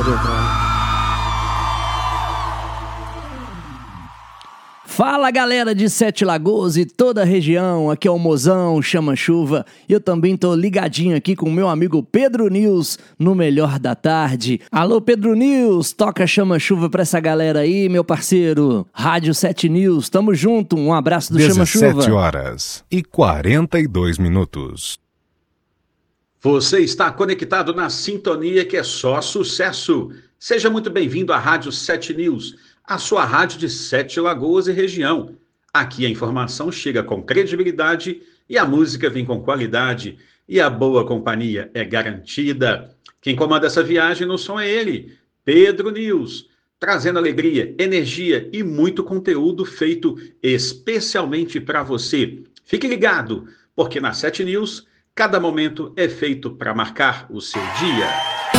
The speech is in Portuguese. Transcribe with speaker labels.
Speaker 1: pode entrar. Fala galera de Sete Lagoas e toda a região, aqui é o Mozão, Chama Chuva, e eu também tô ligadinho aqui com o meu amigo Pedro News no Melhor da Tarde. Alô Pedro News, toca Chama Chuva pra essa galera aí, meu parceiro. Rádio 7 News, tamo junto, um abraço do Chama Chuva.
Speaker 2: 17h42.
Speaker 3: Você está conectado na sintonia que é só sucesso. Seja muito bem-vindo à Rádio 7 News, a sua rádio de Sete Lagoas e região. Aqui a informação chega com credibilidade e a música vem com qualidade e a boa companhia é garantida. Quem comanda essa viagem no som é ele, Pedro News, trazendo alegria, energia e muito conteúdo feito especialmente para você. Fique ligado, porque na 7 News, cada momento é feito para marcar o seu dia.